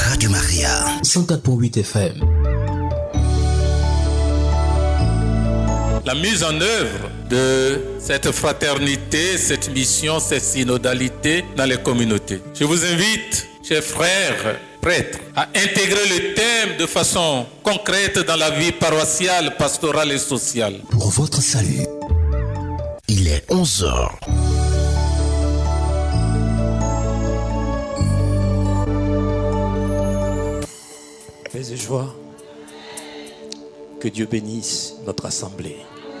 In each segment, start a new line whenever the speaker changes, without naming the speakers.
Radio Maria.
104.8 FM.
La mise en œuvre de cette fraternité, cette mission, cette synodalité dans les communautés. Je vous invite, chers frères prêtres, à intégrer le thème de façon concrète dans la vie paroissiale, pastorale et sociale.
Pour votre salut, il est 11h.
Paix et joie, que Dieu bénisse notre assemblée.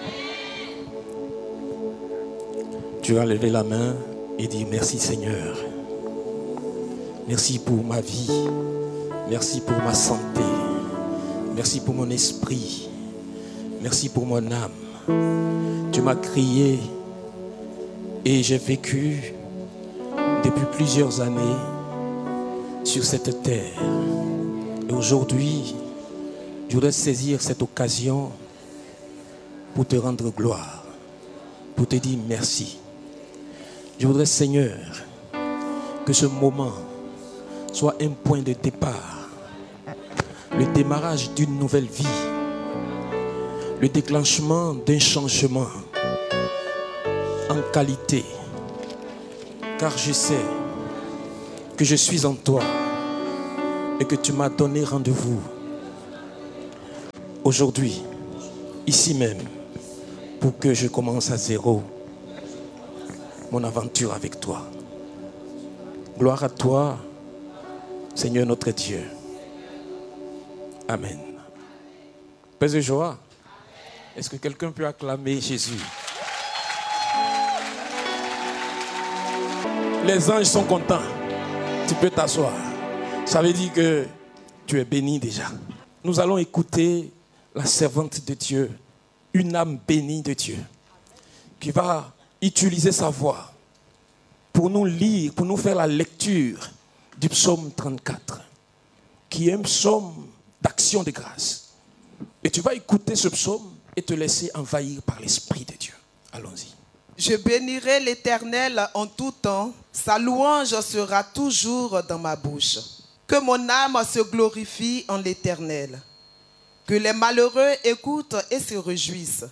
Tu vas lever la main et dire merci Seigneur. Merci pour ma vie. Merci pour ma santé. Merci pour mon esprit. Merci pour mon âme. Tu m'as créé et j'ai vécu depuis plusieurs années sur cette terre. Et aujourd'hui, je voudrais saisir cette occasion pour te rendre gloire, pour te dire merci. Je voudrais, Seigneur, que ce moment soit un point de départ, le démarrage d'une nouvelle vie, le déclenchement d'un changement en qualité, car je sais que je suis en toi et que tu m'as donné rendez-vous aujourd'hui, ici même, pour que je commence à zéro mon aventure avec toi. Gloire à toi, Seigneur notre Dieu. Amen. Paix et joie. Est-ce que quelqu'un peut acclamer Jésus? Les anges sont contents. Tu peux t'asseoir. Ça veut dire que tu es béni déjà. Nous allons écouter la servante de Dieu, une âme bénie de Dieu, qui va utiliser sa voix pour nous lire, pour nous faire la lecture du psaume 34, qui est un psaume d'action de grâce. Et tu vas écouter ce psaume et te laisser envahir par l'Esprit de Dieu. Allons-y.
Je bénirai l'Éternel en tout temps, sa louange sera toujours dans ma bouche. Que mon âme se glorifie en l'Éternel. Que les malheureux écoutent et se réjouissent.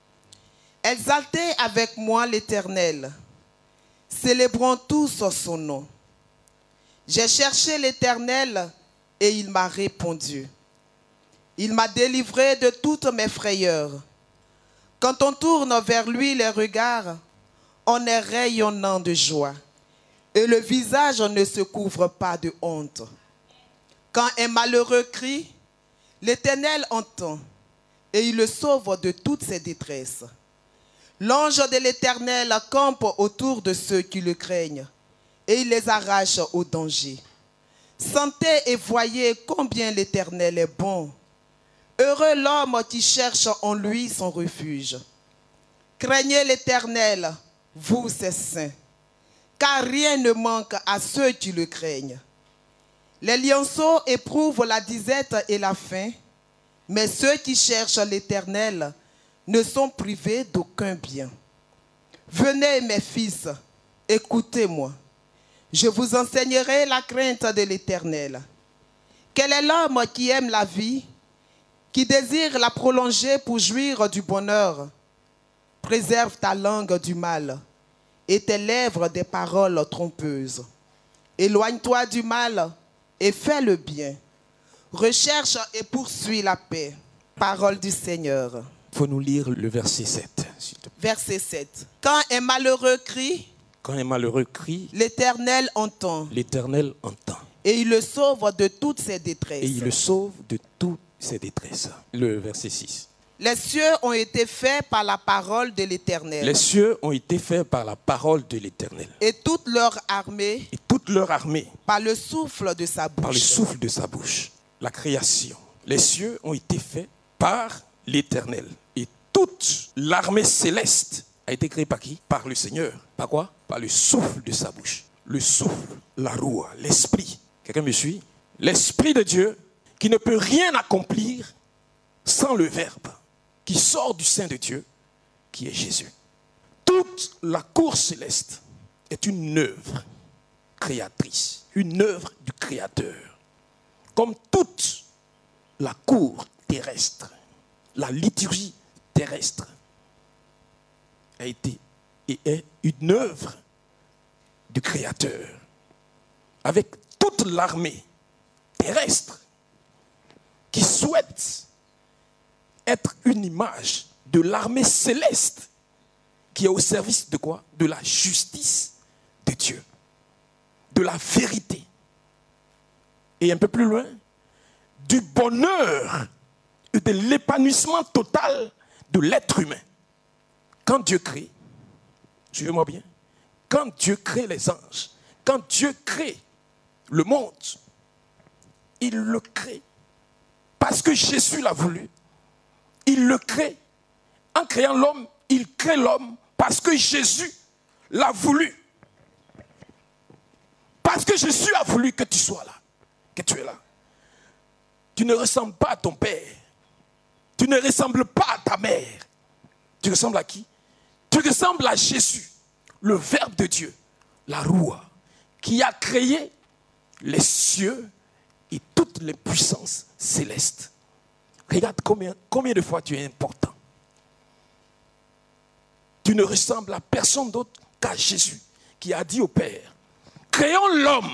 Exaltez avec moi l'Éternel. Célébrons tous son nom. J'ai cherché l'Éternel et il m'a répondu. Il m'a délivré de toutes mes frayeurs. Quand on tourne vers lui les regards, on est rayonnant de joie. Et le visage ne se couvre pas de honte. Quand un malheureux crie, l'Éternel entend et il le sauve de toutes ses détresses. L'ange de l'Éternel campe autour de ceux qui le craignent et il les arrache au danger. Sentez et voyez combien l'Éternel est bon. Heureux l'homme qui cherche en lui son refuge. Craignez l'Éternel, vous ses saints, car rien ne manque à ceux qui le craignent. Les lionceaux éprouvent la disette et la faim, mais ceux qui cherchent l'Éternel ne sont privés d'aucun bien. Venez, mes fils, écoutez-moi. Je vous enseignerai la crainte de l'Éternel. Quel est l'homme qui aime la vie, qui désire la prolonger pour jouir du bonheur? Préserve ta langue du mal et tes lèvres des paroles trompeuses. Éloigne-toi du mal et fais le bien. Recherche et poursuis la paix. Parole du Seigneur.
Il faut nous lire le verset 7.
Verset 7. Quand un malheureux crie, l'Éternel entend.
L'Éternel entend.
Et il le sauve de toutes ses détresses.
Et il le sauve de toutes ses détresses. Le verset 6.
Les cieux ont été faits par la parole de l'Éternel.
Les cieux ont été faits par la parole de l'Éternel.
Et toute leur armée.
Par
le souffle de sa bouche.
Par le souffle de sa bouche. La création. Les cieux ont été faits par l'Éternel. Et toute l'armée céleste a été créée par qui? Par le Seigneur. Par quoi? Par le souffle de sa bouche. Le souffle, la roue, l'esprit. Quelqu'un me suit? L'esprit de Dieu qui ne peut rien accomplir sans le Verbe qui sort du sein de Dieu, qui est Jésus. Toute la cour céleste est une œuvre créatrice, une œuvre du Créateur. comme toute la cour terrestre, la liturgie terrestre a été et est une œuvre du Créateur, avec toute l'armée terrestre qui souhaite être une image de l'armée céleste qui est au service de quoi? De la justice de Dieu, de la vérité. Et un peu plus loin, du bonheur et de l'épanouissement total de l'être humain. Quand Dieu crée, suivez-moi bien, quand Dieu crée les anges, quand Dieu crée le monde, il le crée parce que Jésus l'a voulu. Il le crée. En créant l'homme, il crée l'homme parce que Jésus l'a voulu. Parce que Jésus a voulu que tu sois là, que tu es là. Tu ne ressembles pas à ton père. Tu ne ressembles pas à ta mère. Tu ressembles à qui? Tu ressembles à Jésus, le Verbe de Dieu, la Roua, qui a créé les cieux et toutes les puissances célestes. Regarde combien de fois tu es important. Tu ne ressembles à personne d'autre qu'à Jésus, qui a dit au Père, créons l'homme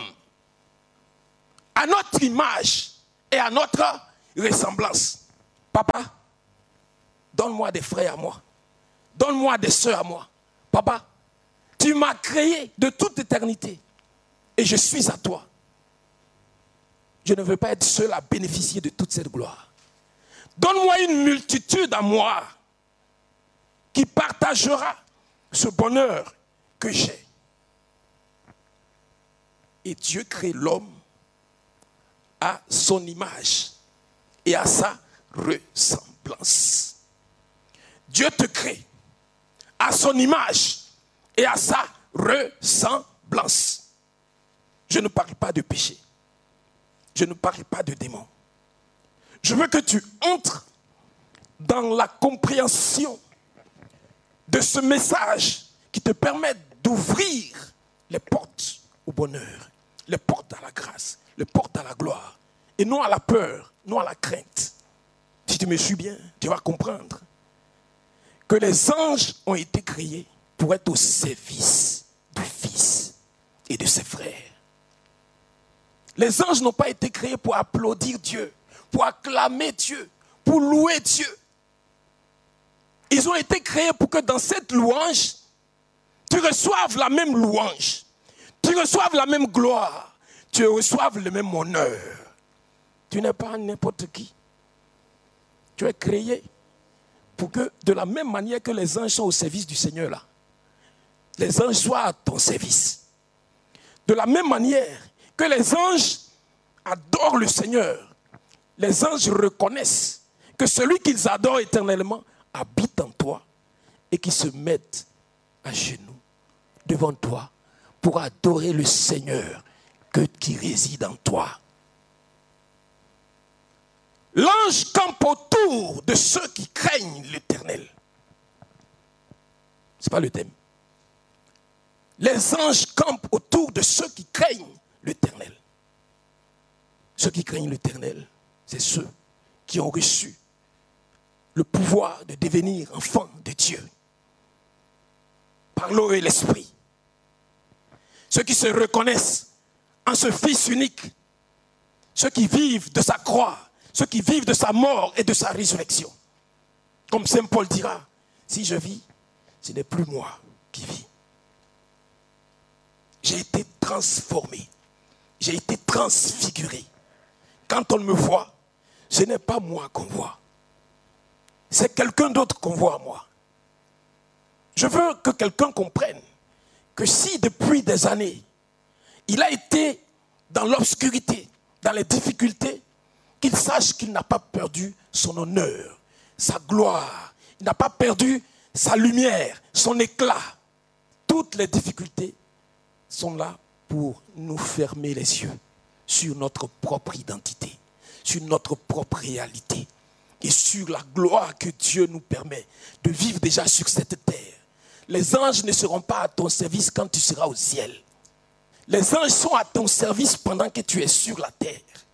à notre image et à notre ressemblance. Papa, donne-moi des frères à moi. Donne-moi des sœurs à moi. Papa, tu m'as créé de toute éternité et je suis à toi. Je ne veux pas être seul à bénéficier de toute cette gloire. Donne-moi une multitude à moi qui partagera ce bonheur que j'ai. Et Dieu crée l'homme à son image et à sa ressemblance. Dieu te crée à son image et à sa ressemblance. Je ne parle pas de péché. Je ne parle pas de démons. Je veux que tu entres dans la compréhension de ce message qui te permet d'ouvrir les portes au bonheur, les portes à la grâce, les portes à la gloire, et non à la peur, non à la crainte. Si tu me suis bien, tu vas comprendre que les anges ont été créés pour être au service du Fils et de ses frères. Les anges n'ont pas été créés pour applaudir Dieu, pour acclamer Dieu, pour louer Dieu. Ils ont été créés pour que dans cette louange, tu reçoives la même louange, tu reçoives la même gloire, tu reçoives le même honneur. Tu n'es pas n'importe qui. Tu es créé pour que, de la même manière que les anges sont au service du Seigneur là, les anges soient à ton service. De la même manière que les anges adorent le Seigneur, les anges reconnaissent que celui qu'ils adorent éternellement habite en toi et qu'ils se mettent à genoux devant toi pour adorer le Seigneur qui réside en toi. L'ange campe autour de ceux qui craignent l'Éternel. Ce n'est pas le thème. Les anges campent autour de ceux qui craignent l'Éternel. Ceux qui craignent l'Éternel, c'est ceux qui ont reçu le pouvoir de devenir enfants de Dieu par l'eau et l'esprit. Ceux qui se reconnaissent en ce Fils unique, ceux qui vivent de sa croix, ceux qui vivent de sa mort et de sa résurrection. Comme Saint Paul dira, si je vis, ce n'est plus moi qui vis. J'ai été transformé, j'ai été transfiguré. Quand on me voit, ce n'est pas moi qu'on voit. C'est quelqu'un d'autre qu'on voit à moi. Je veux que quelqu'un comprenne que si depuis des années, il a été dans l'obscurité, dans les difficultés, qu'il sache qu'il n'a pas perdu son honneur, sa gloire. Il n'a pas perdu sa lumière, son éclat. Toutes les difficultés sont là pour nous fermer les yeux sur notre propre identité, sur notre propre réalité et sur la gloire que Dieu nous permet de vivre déjà sur cette terre. Les anges ne seront pas à ton service quand tu seras au ciel. Les anges sont à ton service pendant que tu es sur la terre.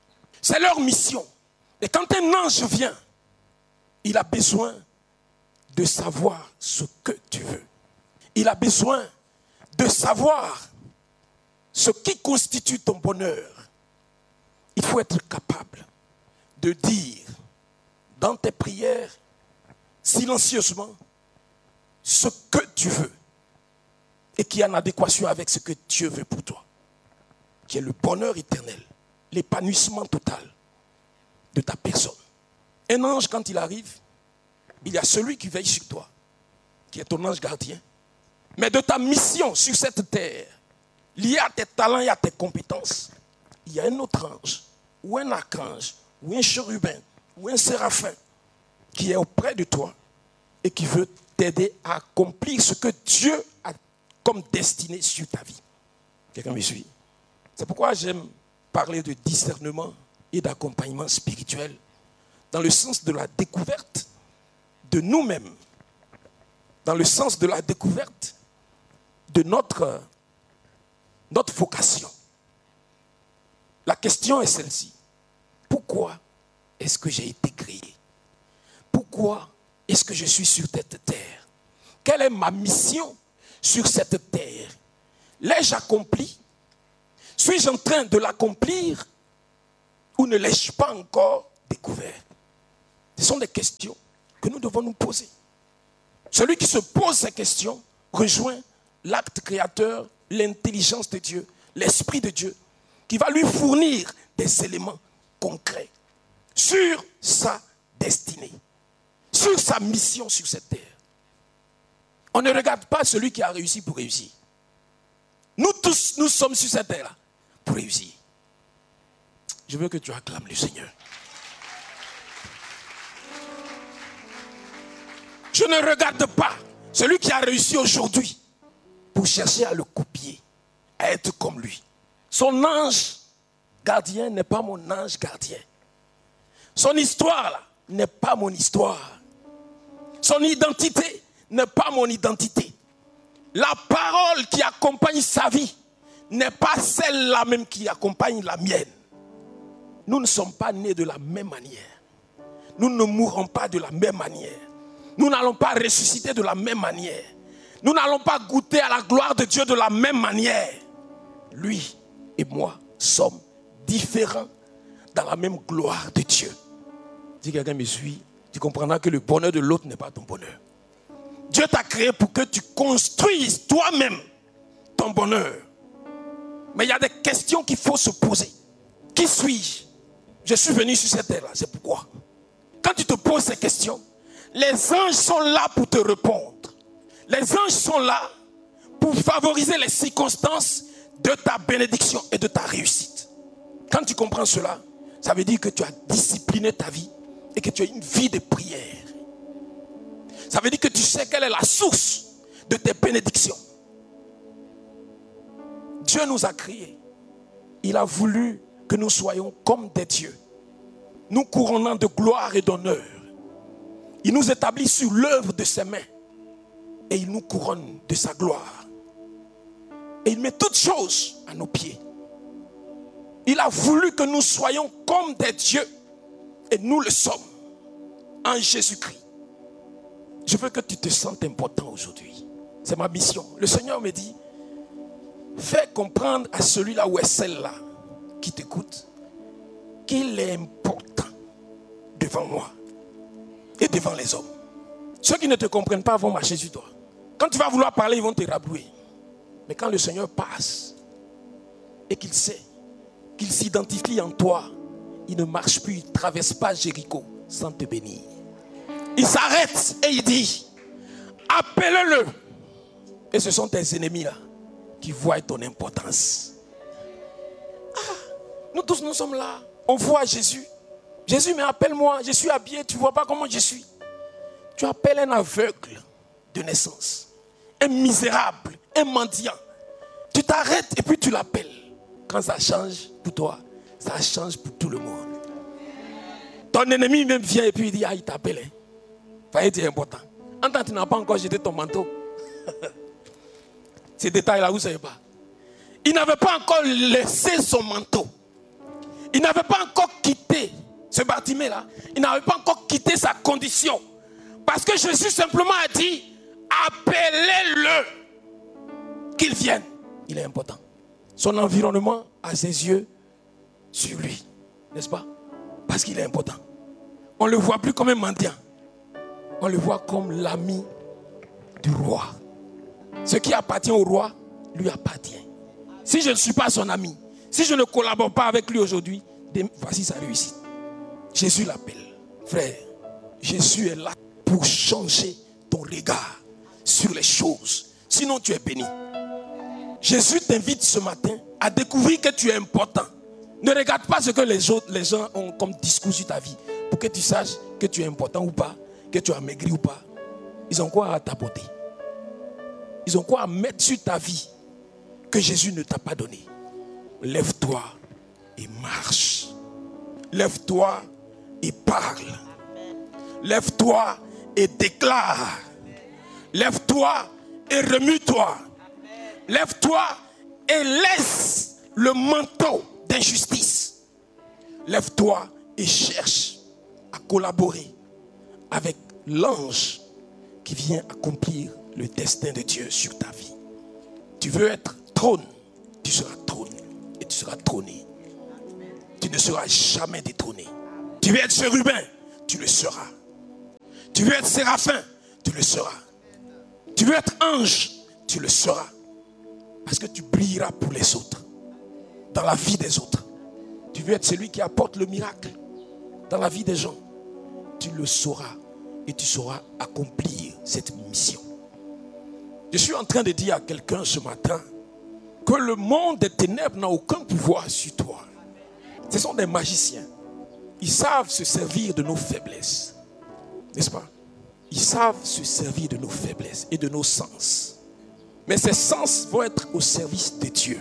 C'est leur mission. Et quand un ange vient, il a besoin de savoir ce que tu veux. Il a besoin de savoir ce qui constitue ton bonheur. Il faut être capable de dire dans tes prières, silencieusement, ce que tu veux et qui est en adéquation avec ce que Dieu veut pour toi, qui est le bonheur éternel, l'épanouissement total de ta personne. Un ange, quand il arrive, il y a celui qui veille sur toi, qui est ton ange gardien. Mais de ta mission sur cette terre, liée à tes talents et à tes compétences, il y a un autre ange, ou un archange, ou un chérubin, ou un séraphin, qui est auprès de toi et qui veut t'aider à accomplir ce que Dieu a comme destinée sur ta vie. Quelqu'un me suit? C'est pourquoi j'aime parler de discernement et d'accompagnement spirituel dans le sens de la découverte de nous-mêmes, dans le sens de la découverte de notre vocation. La question est celle-ci. Pourquoi est-ce que j'ai été créé? Pourquoi est-ce que je suis sur cette terre? Quelle est ma mission sur cette terre? L'ai-je accompli? Suis-je en train de l'accomplir? Ou ne l'ai-je pas encore découvert? Ce sont des questions que nous devons nous poser. Celui qui se pose ces questions rejoint l'acte créateur, l'intelligence de Dieu, l'Esprit de Dieu, qui va lui fournir des éléments concrets sur sa destinée, sur sa mission sur cette terre. On ne regarde pas celui qui a réussi pour réussir. Nous tous, nous sommes sur cette terre-là pour réussir. Je veux que tu acclames le Seigneur. Je ne regarde pas celui qui a réussi aujourd'hui pour chercher à le copier, à être comme lui. Son ange gardien n'est pas mon ange gardien. Son histoire là n'est pas mon histoire. Son identité n'est pas mon identité. La parole qui accompagne sa vie n'est pas celle-là même qui accompagne la mienne. Nous ne sommes pas nés de la même manière. Nous ne mourrons pas de la même manière. Nous n'allons pas ressusciter de la même manière. Nous n'allons pas goûter à la gloire de Dieu de la même manière. Lui et moi sommes différents dans la même gloire de Dieu. Si quelqu'un me suit, tu comprendras que le bonheur de l'autre n'est pas ton bonheur. Dieu t'a créé pour que tu construises toi-même ton bonheur. Mais il y a des questions qu'il faut se poser. Qui suis-je? Je suis venu sur cette terre-là, c'est pourquoi. Quand tu te poses ces questions, les anges sont là pour te répondre. Les anges sont là pour favoriser les circonstances de ta bénédiction et de ta réussite. Quand tu comprends cela, ça veut dire que tu as discipliné ta vie et que tu as une vie de prière. Ça veut dire que tu sais quelle est la source de tes bénédictions. Dieu nous a créés. Il a voulu que nous soyons comme des dieux, nous couronnant de gloire et d'honneur. Il nous établit sur l'œuvre de ses mains et il nous couronne de sa gloire. Et il met toutes choses à nos pieds. Il a voulu que nous soyons comme des dieux et nous le sommes en Jésus-Christ. Je veux que tu te sentes important aujourd'hui. C'est ma mission. Le Seigneur me dit, fais comprendre à celui-là ou à celle-là qui t'écoute qu'il est important devant moi et devant les hommes. Ceux qui ne te comprennent pas vont marcher sur toi. Quand tu vas vouloir parler, ils vont te rabrouer. Mais quand le Seigneur passe et qu'il sait qu'il s'identifie en toi, il ne marche plus, il ne traverse pas Jéricho sans te bénir. Il s'arrête et il dit, appelle-le. Et ce sont tes ennemis là qui voient ton importance. Nous tous, nous sommes là. On voit Jésus. Jésus, mais appelle-moi, je suis habillé, tu ne vois pas comment je suis. Tu appelles un aveugle de naissance, un misérable, un mendiant. Tu t'arrêtes et puis tu l'appelles. Quand ça change pour toi, ça change pour tout le monde. Ton ennemi même vient et puis il dit, ah, il t'appelle. C'est important. En tant que tu n'as pas encore jeté ton manteau. Ces détails-là, vous ne savez pas. Il n'avait pas encore laissé son manteau. Il n'avait pas encore quitté ce Bartimée-là, il n'avait pas encore quitté sa condition. Parce que Jésus simplement a dit, appelez-le, qu'il vienne. Il est important. Son environnement a ses yeux sur lui, n'est-ce pas? Parce qu'il est important. On ne le voit plus comme un mendiant. On le voit comme l'ami du roi. Ce qui appartient au roi, lui appartient. Si je ne suis pas son ami, si je ne collabore pas avec lui aujourd'hui, voici sa réussite. Jésus l'appelle. Frère, Jésus est là pour changer ton regard sur les choses. Sinon tu es béni. Jésus t'invite ce matin à découvrir que tu es important. Ne regarde pas ce que les gens ont comme discours sur ta vie pour que tu saches que tu es important ou pas, que tu as maigri ou pas. Ils ont quoi à t'apporter? Ils ont quoi à mettre sur ta vie que Jésus ne t'a pas donné? Lève-toi et marche. Lève-toi et parle. Lève-toi et déclare. Lève-toi et remue-toi. Lève-toi et laisse le manteau d'injustice. Lève-toi et cherche à collaborer avec l'ange qui vient accomplir le destin de Dieu sur ta vie. Tu veux être trône, tu seras trône et tu seras trôné. Tu ne seras jamais détrôné. Tu veux être chérubin, tu le seras. Tu veux être séraphin, tu le seras. Tu veux être ange, tu le seras. Parce que tu brilleras pour les autres, dans la vie des autres. Tu veux être celui qui apporte le miracle dans la vie des gens. Tu le sauras et tu sauras accomplir cette mission. Je suis en train de dire à quelqu'un ce matin que le monde des ténèbres n'a aucun pouvoir sur toi. Ce sont des magiciens. Ils savent se servir de nos faiblesses. N'est-ce pas? Ils savent se servir de nos faiblesses et de nos sens. Mais ces sens vont être au service de Dieu.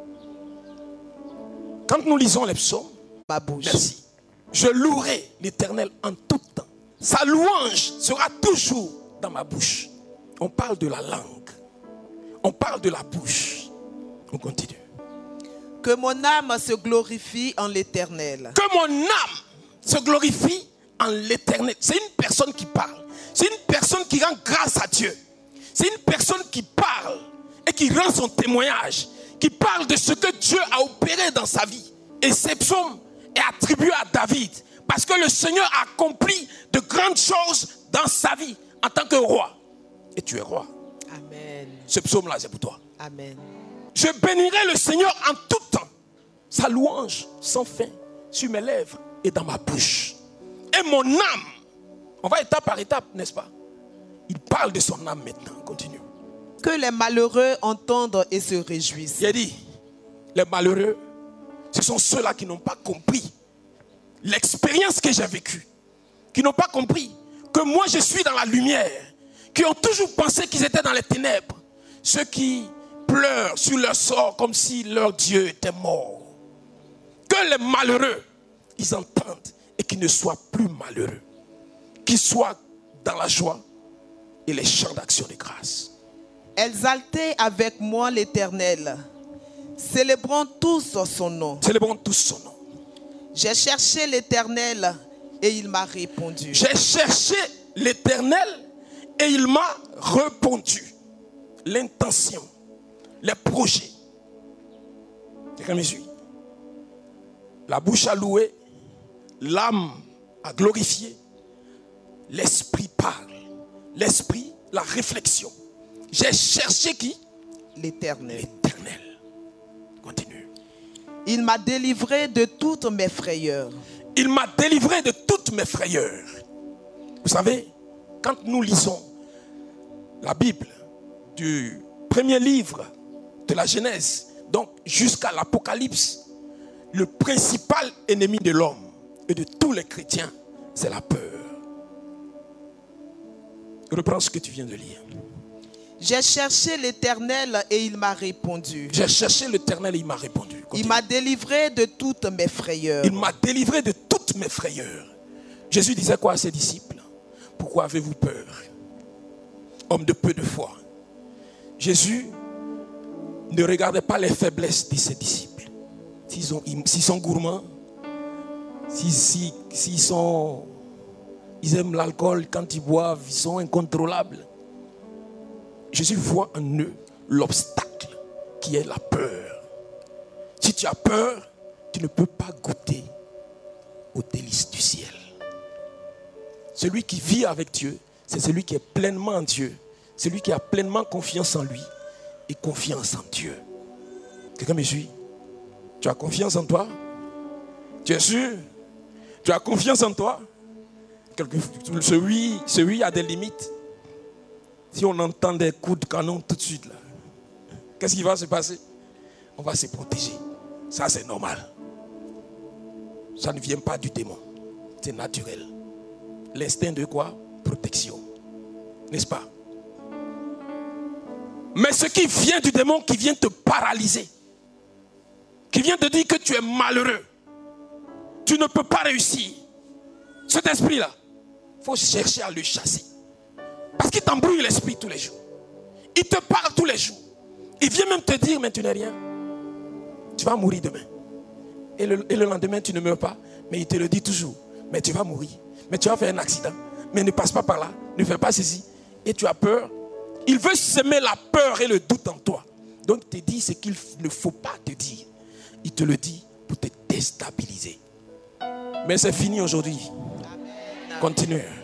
Quand nous lisons les psaumes, merci. Je louerai l'Éternel en tout temps. Sa louange sera toujours dans ma bouche. On parle de la langue. On parle de la bouche. On continue.
Que mon âme se glorifie en l'Éternel.
Que mon âme se glorifie en l'Éternel. C'est une personne qui parle. C'est une personne qui rend grâce à Dieu. C'est une personne qui parle et qui rend son témoignage, qui parle de ce que Dieu a opéré dans sa vie. Et ces psaumes est attribué à David parce que le Seigneur a accompli de grandes choses dans sa vie en tant que roi. Et tu es roi.
Amen.
Ce psaume-là, c'est pour toi.
Amen.
Je bénirai le Seigneur en tout temps. Sa louange sans fin sur mes lèvres et dans ma bouche. Et mon âme, on va étape par étape, n'est-ce pas? Il parle de son âme maintenant. Continue.
Que les malheureux entendent et se réjouissent.
Il a dit, les malheureux, ce sont ceux-là qui n'ont pas compris l'expérience que j'ai vécue. Qui n'ont pas compris que moi je suis dans la lumière. Qui ont toujours pensé qu'ils étaient dans les ténèbres. Ceux qui pleurent sur leur sort comme si leur Dieu était mort. Que les malheureux, ils entendent et qu'ils ne soient plus malheureux. Qu'ils soient dans la joie et les chants d'action de grâce.
Exaltez avec moi l'Éternel. Célébrons tous son nom.
Célébrons tous son nom.
J'ai cherché l'Éternel et il m'a répondu.
J'ai cherché l'Éternel et il m'a répondu. L'intention, les projets. Quelqu'un me suit? La bouche a loué, l'âme a glorifié, l'esprit parle. L'esprit, la réflexion. J'ai cherché qui?
L'Éternel.
L'Éternel. Continue.
Il m'a délivré de toutes mes frayeurs.
Il m'a délivré de toutes mes frayeurs. Vous savez, quand nous lisons la Bible du premier livre de la Genèse, donc jusqu'à l'Apocalypse, le principal ennemi de l'homme et de tous les chrétiens, c'est la peur. Reprends ce que tu viens de lire.
J'ai cherché l'Éternel et il m'a répondu.
J'ai cherché l'Éternel et il m'a répondu. Continue.
Il m'a délivré de toutes mes frayeurs.
Il m'a délivré de toutes mes frayeurs. Jésus disait quoi à ses disciples? Pourquoi avez-vous peur, homme de peu de foi? Jésus ne regardait pas les faiblesses de ses disciples. S'ils sont gourmands, Ils aiment l'alcool, quand ils boivent, ils sont incontrôlables. Jésus voit en eux l'obstacle qui est la peur. Si tu as peur, tu ne peux pas goûter aux délices du ciel. Celui qui vit avec Dieu, c'est celui qui est pleinement en Dieu. Celui qui a pleinement confiance en lui et confiance en Dieu. Quelqu'un me suit? Tu as confiance en toi? Tu es sûr? Tu as confiance en toi? Ce oui a des limites. Si on entend des coups de canon tout de suite, là, qu'est-ce qui va se passer? On va se protéger. Ça, c'est normal. Ça ne vient pas du démon. C'est naturel. L'instinct de quoi? Protection. N'est-ce pas? Mais ce qui vient du démon, qui vient te paralyser, qui vient te dire que tu es malheureux, tu ne peux pas réussir. Cet esprit-là, il faut chercher à le chasser. Parce qu'il t'embrouille l'esprit tous les jours. Il te parle tous les jours. Il vient même te dire, mais tu n'es rien. Tu vas mourir demain. Et le lendemain, tu ne meurs pas. Mais il te le dit toujours. Mais tu vas mourir. Mais tu vas faire un accident. Mais ne passe pas par là. Ne fais pas ceci. Et tu as peur. Il veut semer la peur et le doute en toi. Donc il te dit ce qu'il ne faut pas te dire. Il te le dit pour te déstabiliser. Mais c'est fini aujourd'hui. Continue.